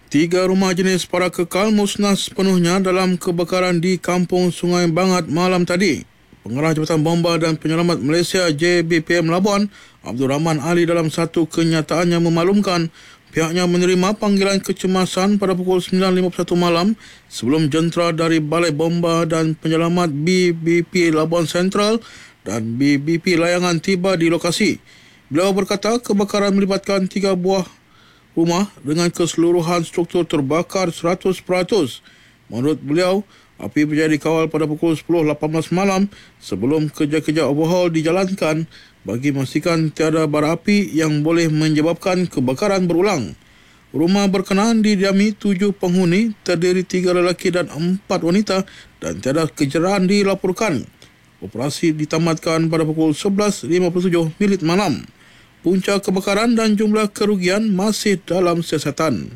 Tiga rumah jenis para kekal musnah sepenuhnya dalam kebakaran di Kampung Sungai Bangat malam tadi. Pengarah Jabatan Bomba dan Penyelamat Malaysia JBPM Labuan, Abdul Rahman Ali, dalam satu kenyataan yang memaklumkan pihaknya menerima panggilan kecemasan pada pukul 9.51 malam sebelum jentera dari Balai Bomba dan Penyelamat BBP Labuan Sentral dan BBP Layangan tiba di lokasi. Beliau berkata kebakaran melibatkan 3 buah rumah dengan keseluruhan struktur terbakar 100%. Menurut beliau, api berjaya dikawal pada pukul 10.18 malam sebelum kerja-kerja overhaul dijalankan bagi memastikan tiada bara api yang boleh menyebabkan kebakaran berulang. Rumah berkenaan didiami 7 penghuni, terdiri 3 lelaki dan 4 wanita dan tiada kecederaan dilaporkan. Operasi ditamatkan pada pukul 11.57 malam. Punca kebakaran dan jumlah kerugian masih dalam siasatan.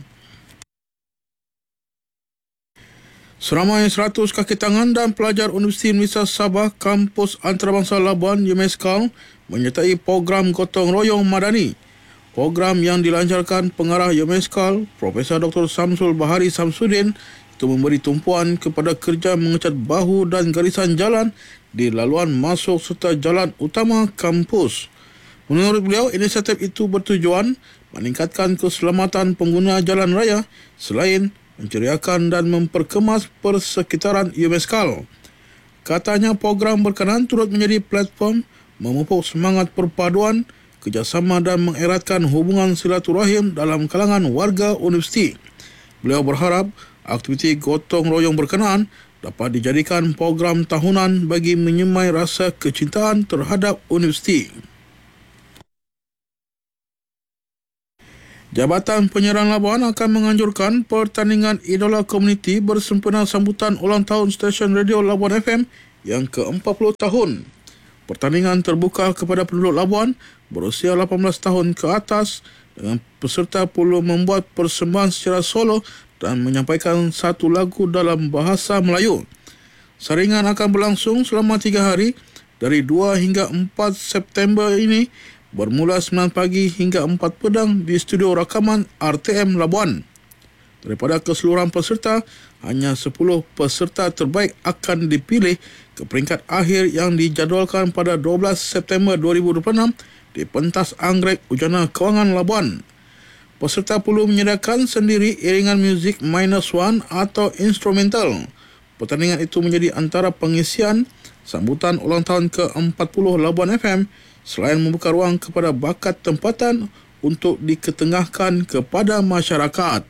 Seramai 100 kaki tangan dan pelajar Universiti Malaysia Sabah Kampus Antarabangsa Labuan UMSCAL menyertai program Gotong Royong Madani. Program yang dilancarkan pengarah UMSCAL, Profesor Dr. Samsul Bahari Samsudin, itu memberi tumpuan kepada kerja mengecat bahu dan garisan jalan di laluan masuk serta jalan utama kampus. Menurut beliau, inisiatif itu bertujuan meningkatkan keselamatan pengguna jalan raya selain menceriakan dan memperkemas persekitaran UMSCAL. Katanya program berkenaan turut menjadi platform memupuk semangat perpaduan, kerjasama dan mengeratkan hubungan silaturahim dalam kalangan warga universiti. Beliau berharap aktiviti gotong royong berkenaan dapat dijadikan program tahunan bagi menyemai rasa kecintaan terhadap universiti. Jabatan Penyerang Labuan akan menganjurkan pertandingan idola komuniti bersempena sambutan ulang tahun stesen radio Labuan FM yang ke-40 tahun. Pertandingan terbuka kepada penduduk Labuan berusia 18 tahun ke atas dengan peserta perlu membuat persembahan secara solo dan menyampaikan satu lagu dalam bahasa Melayu. Saringan akan berlangsung selama 3 hari dari 2 hingga 4 September ini, bermula 9 pagi hingga 4 pedang di studio rakaman RTM Labuan. Daripada keseluruhan peserta, hanya 10 peserta terbaik akan dipilih ke peringkat akhir yang dijadualkan pada 12 September 2026 di pentas Anggrek Ujana Kewangan Labuan. Peserta perlu menyediakan sendiri iringan muzik -1 atau instrumental. Pertandingan itu menjadi antara pengisian sambutan ulang tahun ke-40 Labuan FM selain membuka ruang kepada bakat tempatan untuk diketengahkan kepada masyarakat.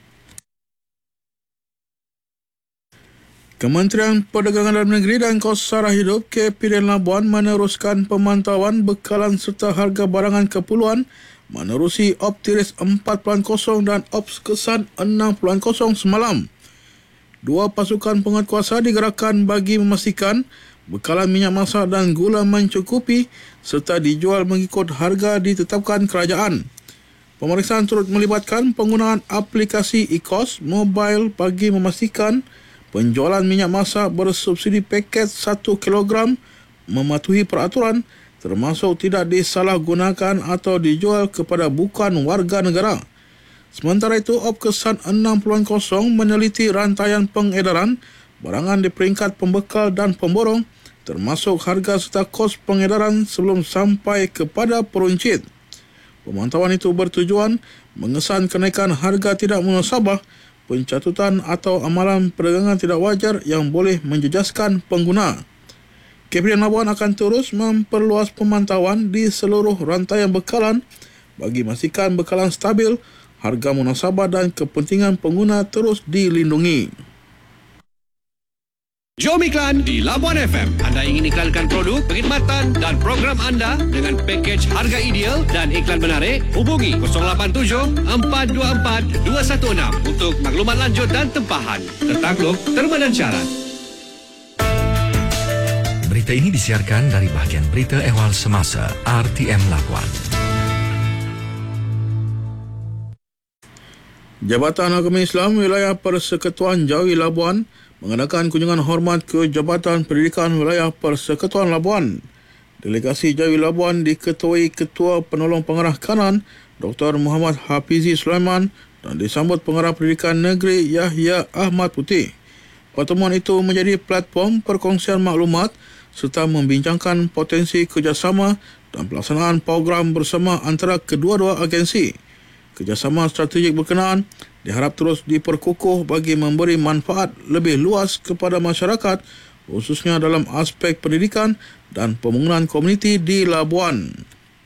Kementerian Perdagangan Dalam Negeri dan Kos Sara Hidup KPDN Labuan meneruskan pemantauan bekalan serta harga barangan keperluan menerusi Optiris 4.0 dan Ops Kesan 6.0 semalam. 2 pasukan penguatkuasa digerakkan bagi memastikan bekalan minyak masak dan gula mencukupi serta dijual mengikut harga ditetapkan kerajaan. Pemeriksaan turut melibatkan penggunaan aplikasi e-kos mobile bagi memastikan penjualan minyak masak bersubsidi paket 1 kg mematuhi peraturan termasuk tidak disalahgunakan atau dijual kepada bukan warga negara. Sementara itu, Opkesan 6.0 meneliti rantaian pengedaran barangan di peringkat pembekal dan pemborong termasuk harga serta kos pengedaran sebelum sampai kepada peruncit. Pemantauan itu bertujuan mengesan kenaikan harga tidak munasabah, pencatutan atau amalan perdagangan tidak wajar yang boleh menjejaskan pengguna. KPDN Labuan akan terus memperluas pemantauan di seluruh rantaian bekalan bagi memastikan bekalan stabil, harga munasabah dan kepentingan pengguna terus dilindungi. Jom iklan di Labuan FM. Anda ingin iklankan produk, perkhidmatan dan program anda dengan pakej harga ideal dan iklan menarik? Hubungi 087 424 216 untuk maklumat lanjut dan tempahan. Tertakluk, terma dan syarat. Berita ini disiarkan dari bahagian Berita Ehwal Semasa RTM Labuan. Jabatan Agama Islam Wilayah Persekutuan Jawi Labuan mengadakan kunjungan hormat ke Jabatan Pendidikan Wilayah Persekutuan Labuan. Delegasi Jawi Labuan diketuai Ketua Penolong Pengarah Kanan Dr. Muhammad Hafizi Sulaiman dan disambut Pengarah Pendidikan Negeri Yahya Ahmad Putih. Pertemuan itu menjadi platform perkongsian maklumat serta membincangkan potensi kerjasama dan pelaksanaan program bersama antara kedua-dua agensi. Kerjasama strategik berkenaan diharap terus diperkukuh bagi memberi manfaat lebih luas kepada masyarakat, khususnya dalam aspek pendidikan dan pembangunan komuniti di Labuan.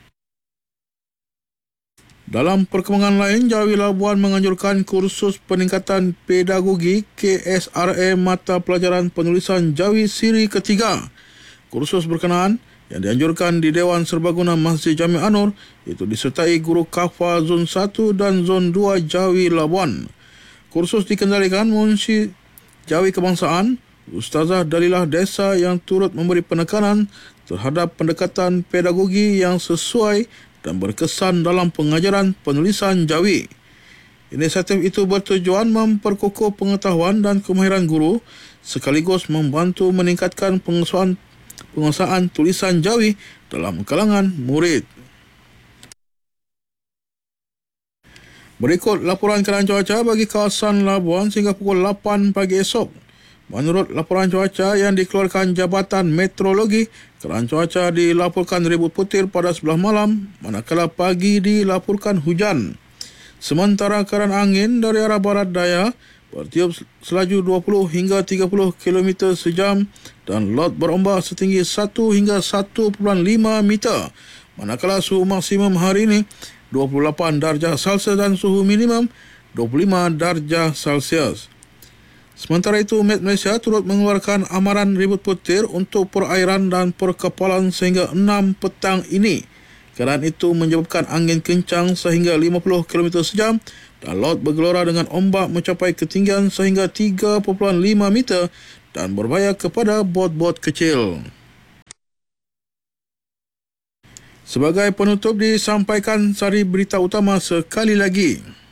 Dalam perkembangan lain, Jawi Labuan menganjurkan kursus peningkatan pedagogi KSRA mata pelajaran penulisan Jawi siri ketiga. Kursus berkenaan yang dianjurkan di Dewan Serbaguna Masjid Jami Anur itu disertai guru Kafa Zon 1 dan Zon 2 Jawi Labuan. Kursus dikendalikan Munshi Jawi Kebangsaan, Ustazah Dalilah Desa yang turut memberi penekanan terhadap pendekatan pedagogi yang sesuai dan berkesan dalam pengajaran penulisan Jawi. Inisiatif itu bertujuan memperkukuh pengetahuan dan kemahiran guru sekaligus membantu meningkatkan penguasaan tulisan Jawi dalam kalangan murid. Berikut laporan keadaan cuaca bagi kawasan Labuan sehingga pukul 8 pagi esok. Menurut laporan cuaca yang dikeluarkan Jabatan Meteorologi, keadaan cuaca dilaporkan ribut putir pada sebelah malam, manakala pagi dilaporkan hujan. Sementara keadaan angin dari arah barat daya bertiup selaju 20 hingga 30 km sejam dan laut berombak setinggi 1 hingga 1.5 meter. Manakala suhu maksimum hari ini 28 darjah Celsius dan suhu minimum 25 darjah Celsius. Sementara itu, Met Malaysia turut mengeluarkan amaran ribut putir untuk perairan dan perkapalan sehingga 6 petang ini. Keadaan itu menyebabkan angin kencang sehingga 50 km sejam dan laut bergelora dengan ombak mencapai ketinggian sehingga 3.5 meter dan berbahaya kepada bot-bot kecil. Sebagai penutup disampaikan sari berita utama sekali lagi.